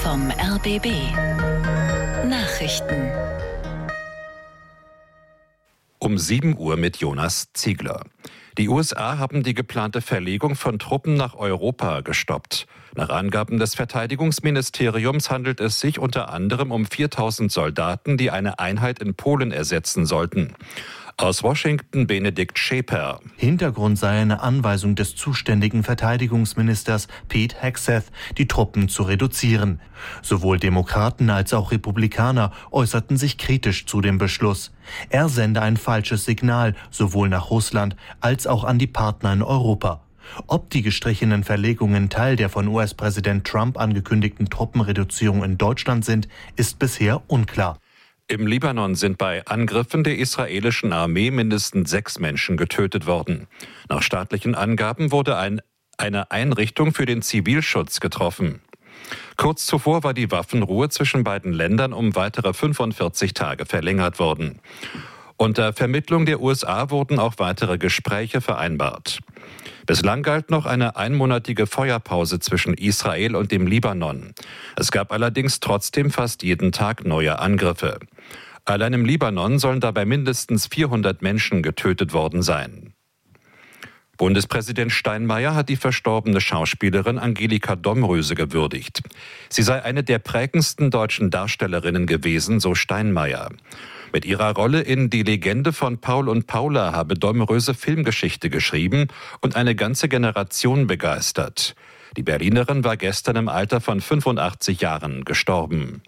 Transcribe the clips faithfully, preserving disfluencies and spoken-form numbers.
vom R B B. Nachrichten. Um sieben Uhr mit Jonas Ziegler. Die U S A haben die geplante Verlegung von Truppen nach Europa gestoppt. Nach Angaben des Verteidigungsministeriums handelt es sich unter anderem um viertausend Soldaten, die eine Einheit in Polen ersetzen sollten. Aus Washington Benedikt Schäper. Hintergrund sei eine Anweisung des zuständigen Verteidigungsministers Pete Hegseth, die Truppen zu reduzieren. Sowohl Demokraten als auch Republikaner äußerten sich kritisch zu dem Beschluss. Er sende ein falsches Signal, sowohl nach Russland als auch an die Partner in Europa. Ob die gestrichenen Verlegungen Teil der von U S-Präsident Trump angekündigten Truppenreduzierung in Deutschland sind, ist bisher unklar. Im Libanon sind bei Angriffen der israelischen Armee mindestens sechs Menschen getötet worden. Nach staatlichen Angaben wurde ein, eine Einrichtung für den Zivilschutz getroffen. Kurz zuvor war die Waffenruhe zwischen beiden Ländern um weitere fünfundvierzig Tage verlängert worden. Unter Vermittlung der U S A wurden auch weitere Gespräche vereinbart. Bislang galt noch eine einmonatige Feuerpause zwischen Israel und dem Libanon. Es gab allerdings trotzdem fast jeden Tag neue Angriffe. Allein im Libanon sollen dabei mindestens vierhundert Menschen getötet worden sein. Bundespräsident Steinmeier hat die verstorbene Schauspielerin Angelika Domröse gewürdigt. Sie sei eine der prägendsten deutschen Darstellerinnen gewesen, so Steinmeier. Mit ihrer Rolle in Die Legende von Paul und Paula habe Domröse Filmgeschichte geschrieben und eine ganze Generation begeistert. Die Berlinerin war gestern im Alter von fünfundachtzig Jahren gestorben.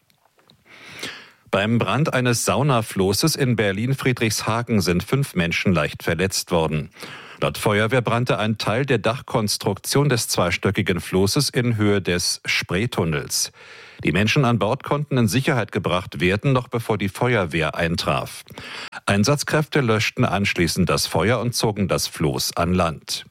Beim Brand eines Saunaflosses in Berlin-Friedrichshagen sind fünf Menschen leicht verletzt worden. Laut Feuerwehr brannte ein Teil der Dachkonstruktion des zweistöckigen Flosses in Höhe des Spreetunnels. Die Menschen an Bord konnten in Sicherheit gebracht werden, noch bevor die Feuerwehr eintraf. Einsatzkräfte löschten anschließend das Feuer und zogen das Floß an Land.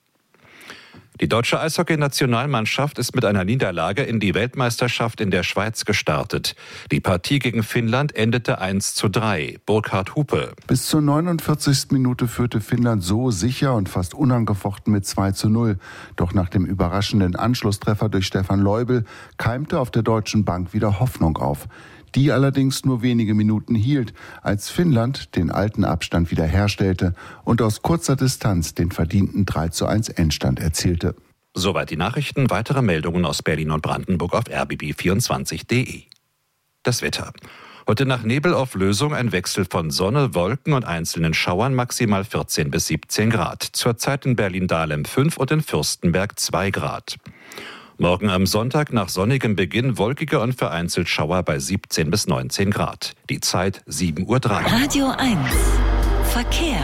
Die deutsche Eishockey-Nationalmannschaft ist mit einer Niederlage in die Weltmeisterschaft in der Schweiz gestartet. Die Partie gegen Finnland endete eins zu drei. Burkhard Hupe. Bis zur neunundvierzigsten Minute führte Finnland so sicher und fast unangefochten mit zwei zu null. Doch nach dem überraschenden Anschlusstreffer durch Stefan Leubel keimte auf der deutschen Bank wieder Hoffnung auf. Die allerdings nur wenige Minuten hielt, als Finnland den alten Abstand wiederherstellte und aus kurzer Distanz den verdienten drei zu eins Endstand erzielte. Soweit die Nachrichten. Weitere Meldungen aus Berlin und Brandenburg auf r b b vierundzwanzig punkt d e. Das Wetter. Heute nach Nebelauflösung ein Wechsel von Sonne, Wolken und einzelnen Schauern, maximal vierzehn bis siebzehn Grad. Zurzeit in Berlin-Dahlem fünf und in Fürstenberg zwei Grad. Morgen am Sonntag nach sonnigem Beginn wolkiger und vereinzelt Schauer bei siebzehn bis neunzehn Grad. Die Zeit sieben Uhr drei. Radio eins. Verkehr.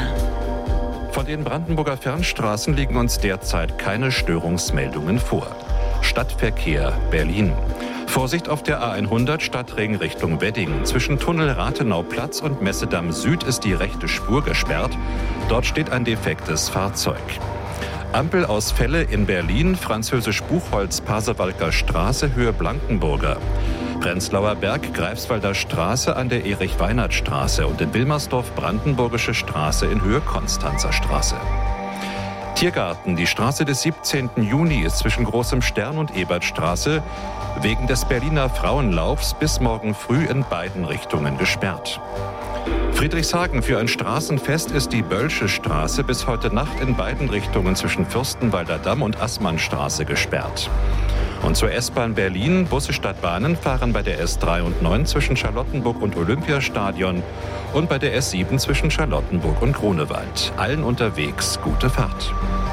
Von den Brandenburger Fernstraßen liegen uns derzeit keine Störungsmeldungen vor. Stadtverkehr Berlin. Vorsicht auf der A hundert Stadtring Richtung Wedding. Zwischen Tunnel Rathenauplatz und Messedamm Süd ist die rechte Spur gesperrt. Dort steht ein defektes Fahrzeug. Ampelausfälle in Berlin, französisch Buchholz, Pasewalker Straße, Höhe Blankenburger. Prenzlauer Berg, Greifswalder Straße an der Erich-Weinert-Straße und in Wilmersdorf Brandenburgische Straße in Höhe Konstanzer Straße. Tiergarten, die Straße des siebzehnten Juni ist zwischen Großem Stern und Ebertstraße wegen des Berliner Frauenlaufs bis morgen früh in beiden Richtungen gesperrt. Friedrichshagen, für ein Straßenfest ist die Bölsche Straße bis heute Nacht in beiden Richtungen zwischen Fürstenwalder Damm und Assmannstraße gesperrt. Und zur S-Bahn Berlin, Busse statt Bahnen fahren bei der S drei und neun zwischen Charlottenburg und Olympiastadion und bei der S sieben zwischen Charlottenburg und Grunewald. Allen unterwegs gute Fahrt.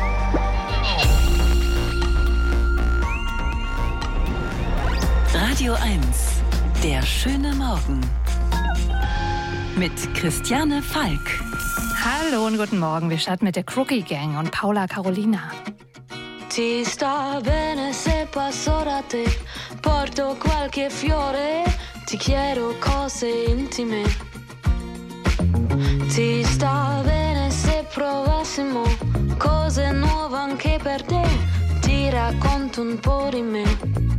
Radio eins. Der schöne Morgen. Mit Christiane Falk. Hallo und guten Morgen. Wir starten mit der Crookie Gang und Paula Carolina. Ti sta bene se passo da te, porto qualche fiore, ti chiedo cose intime. Ti sta bene se provassimo cose nuove anche per te, ti racconto un po' di me.